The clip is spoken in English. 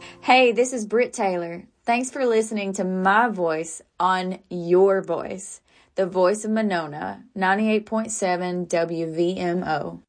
Hey, this is Britt Taylor. Thanks for listening to my voice on your voice, the voice of Monona, 98.7 WVMO.